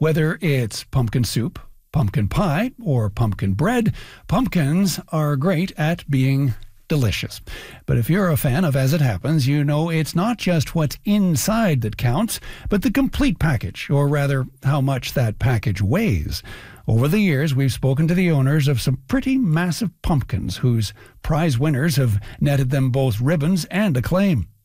Whether it's pumpkin soup, pumpkin pie, or pumpkin bread, pumpkins are great at being delicious. But if you're a fan of As It Happens, you know it's not just what's inside that counts, but the complete package, or rather, how much that package weighs. Over the years, we've spoken to the owners of some pretty massive pumpkins whose prize winners have netted them both ribbons and acclaim.